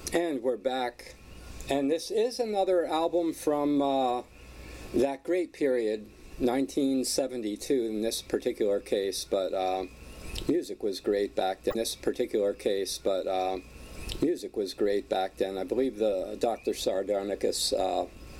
And we're back. And this is another album from that great period, 1972 in this particular case, but music was great back then. Music was great back then. I believe the Dr. Sardonicus